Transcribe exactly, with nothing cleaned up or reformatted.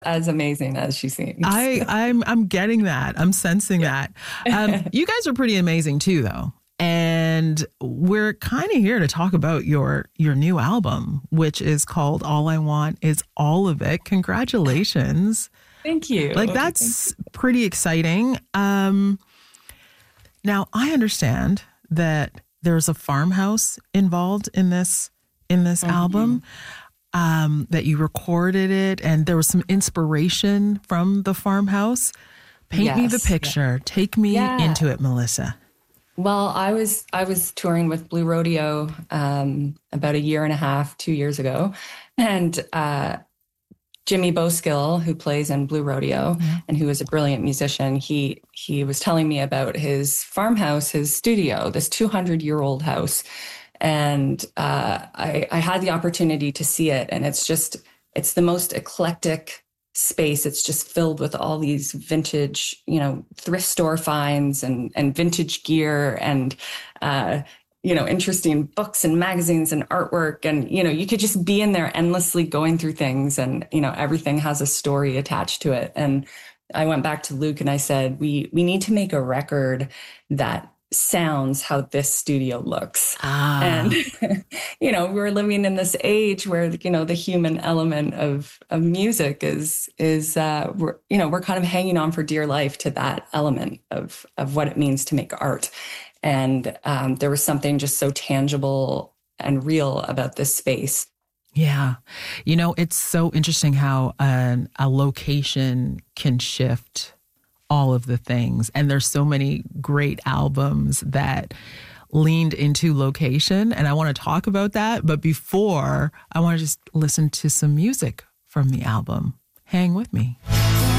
as amazing as she seems. I, I'm I'm getting that. I'm sensing Yeah. that. Um, you guys are pretty amazing too, though. And we're kind of here to talk about your your new album, which is called All I Want Is All of It. Congratulations. Thank you. Like, that's pretty exciting. Um, now, I understand that there's a farmhouse involved in this in this Mm-hmm. album. Um, that you recorded it, and there was some inspiration from the farmhouse. Paint me the Yes, picture. Take me Yeah. into it, Melissa. Well, I was I was touring with Blue Rodeo um, about a year and a half, two years ago, and uh, Jimmy Boskill, who plays in Blue Rodeo and who is a brilliant musician, he he was telling me about his farmhouse, his studio, this two hundred year old house. And uh, I, I had the opportunity to see it, and it's just, it's the most eclectic space. It's just filled with all these vintage, you know, thrift store finds and, and vintage gear and, uh, you know, interesting books and magazines and artwork. And, you know, you could just be in there endlessly going through things, and, you know, everything has a story attached to it. And I went back to Luke and I said, we, we need to make a record that sounds how this studio looks. Ah. And, you know, we're living in this age where, you know, the human element of, of music is, is, uh, we're, you know, we're kind of hanging on for dear life to that element of, of what it means to make art. And um, there was something just so tangible and real about this space. Yeah. You know, it's so interesting how an, a location can shift all of the things. And there's so many great albums that leaned into location. And I want to talk about that. But before, I want to just listen to some music from the album. Hang with me.